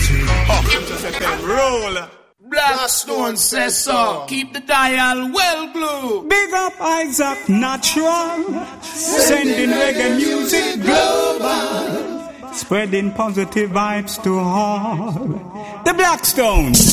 Just let them roll. Blackstone says so. Keep the dial well glued. Big up Isaac Natural, sending reggae music global, spreading positive vibes to all. The Blackstone.